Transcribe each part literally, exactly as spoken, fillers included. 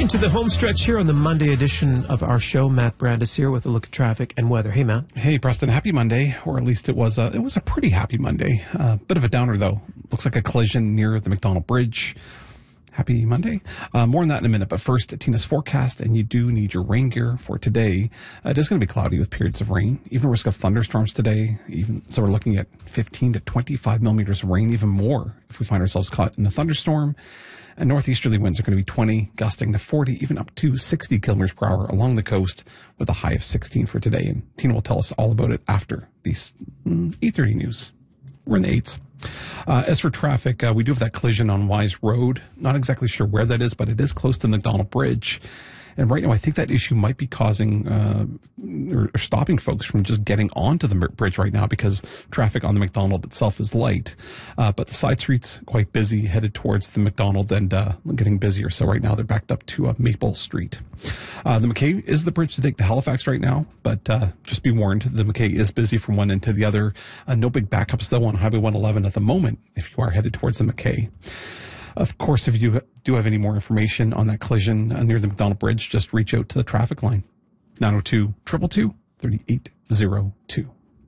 Into the home stretch here on the Monday edition of our show. Matt Brandis here with a look at traffic and weather. Hey, Matt. Hey, Preston. Happy Monday, or at least it was a, it was a pretty happy Monday. A uh, bit of a downer, though. Looks like a collision near the McDonald Bridge. Happy Monday. Uh, more on that in a minute, but first, Tina's forecast, and you do need your rain gear for today. Uh, it is going to be cloudy with periods of rain, even a risk of thunderstorms today. Even so, we're looking at fifteen to twenty-five millimeters of rain, even more if we find ourselves caught in a thunderstorm. And northeasterly winds are going to be twenty, gusting to forty, even up to sixty kilometers per hour along the coast, with a high of sixteen for today. And Tina will tell us all about it after these mm, eight thirty news. We're in the eights. Uh, as for traffic, uh, we do have that collision on Wise Road. Not exactly sure where that is, but it is close to the McDonald Bridge. And right now, I think that issue might be causing uh, or, or stopping folks from just getting onto the bridge right now because traffic on the McDonald itself is light. Uh, but the side streets quite busy, headed towards the McDonald and uh, getting busier. So right now, they're backed up to uh, Maple Street. Uh, the McKay is the bridge to take to Halifax right now, but uh, just be warned, the McKay is busy from one end to the other. Uh, no big backups, though, on Highway one eleven at the moment if you are headed towards the McKay. Of course, if you do have any more information on that collision uh, near the McDonald Bridge, just reach out to the traffic line, nine oh two, two two two, three eight zero two.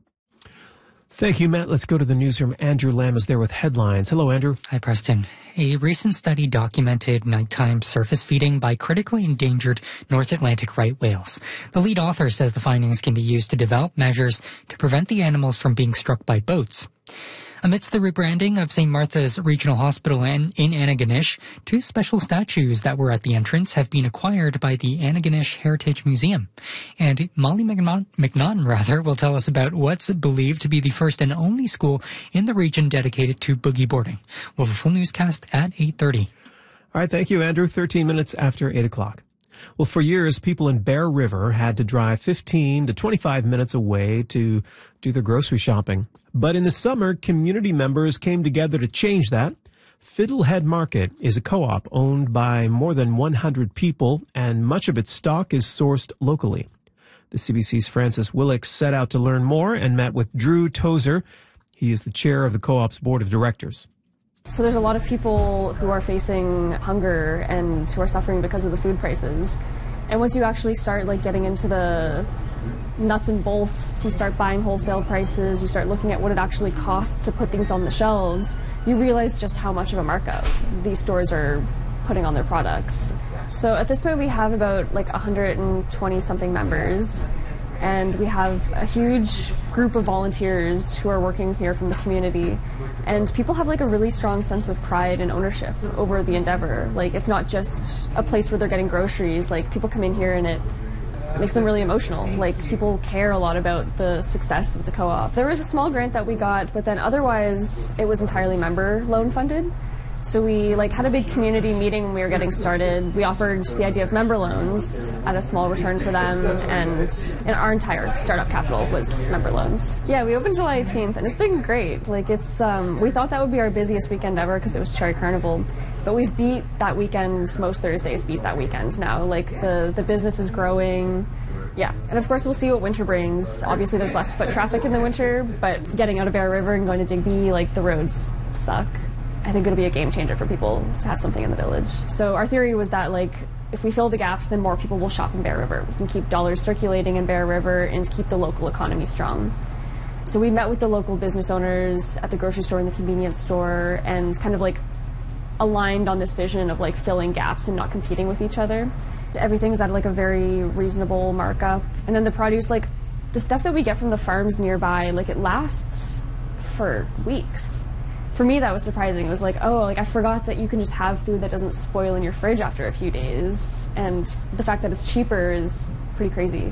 Thank you, Matt. Let's go to the newsroom. Andrew Lamb is there with headlines. Hello, Andrew. Hi, Preston. A recent study documented nighttime surface feeding by critically endangered North Atlantic right whales. The lead author says the findings can be used to develop measures to prevent the animals from being struck by boats. Amidst the rebranding of Saint Martha's Regional Hospital in, in Antigonish, two special statues that were at the entrance have been acquired by the Antigonish Heritage Museum. And Molly McNaughton, McNaughton rather, will tell us about what's believed to be the first and only school in the region dedicated to boogie boarding. We'll have a full newscast at eight thirty. All right, thank you, Andrew. thirteen minutes after eight o'clock. Well, for years, people in Bear River had to drive fifteen to twenty-five minutes away to do their grocery shopping. But in the summer, community members came together to change that. Fiddlehead Market is a co-op owned by more than one hundred people, and much of its stock is sourced locally. The C B C's Francis Willicks set out to learn more and met with Drew Tozer. He is the chair of the co-op's board of directors. So there's a lot of people who are facing hunger and who are suffering because of the food prices. And once you actually start like getting into the nuts and bolts, you start buying wholesale prices, you start looking at what it actually costs to put things on the shelves, you realize just how much of a markup these stores are putting on their products. So at this point we have about like one hundred twenty something members. And we have a huge group of volunteers who are working here from the community. And people have like a really strong sense of pride and ownership over the endeavor. Like, it's not just a place where they're getting groceries. Like, people come in here and it makes them really emotional. Like, people care a lot about the success of the co-op. There was a small grant that we got, but then otherwise it was entirely member loan funded. So we like had a big community meeting when we were getting started. We offered the idea of member loans at a small return for them, and, and our entire startup capital was member loans. Yeah, we opened July eighteenth, and it's been great. Like it's, um, we thought that would be our busiest weekend ever because it was Cherry Carnival, but we've beat that weekend. Most Thursdays beat that weekend now. Like the the business is growing. Yeah, and of course we'll see what winter brings. Obviously there's less foot traffic in the winter, but getting out of Bear River and going to Digby, like the roads suck. I think it'll be a game changer for people to have something in the village. So our theory was that, like, if we fill the gaps, then more people will shop in Bear River. We can keep dollars circulating in Bear River and keep the local economy strong. So we met with the local business owners at the grocery store and the convenience store and kind of, like, aligned on this vision of, like, filling gaps and not competing with each other. Everything's at, like, a very reasonable markup. And then the produce, like, the stuff that we get from the farms nearby, like, it lasts for weeks. For me, that was surprising. It was like, oh, like I forgot that you can just have food that doesn't spoil in your fridge after a few days. And the fact that it's cheaper is pretty crazy.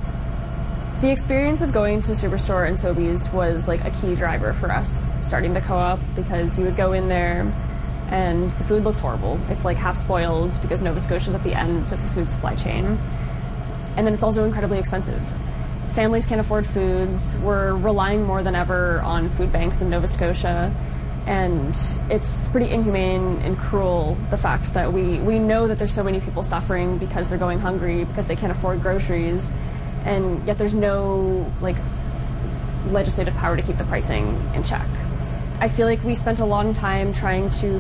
The experience of going to Superstore and Sobeys was like a key driver for us starting the co-op, because you would go in there and the food looks horrible. It's like half spoiled because Nova Scotia's at the end of the food supply chain. And then it's also incredibly expensive. Families can't afford foods. We're relying more than ever on food banks in Nova Scotia. And it's pretty inhumane and cruel, the fact that we, we know that there's so many people suffering because they're going hungry, because they can't afford groceries, and yet there's no like legislative power to keep the pricing in check. I feel like we spent a long time trying to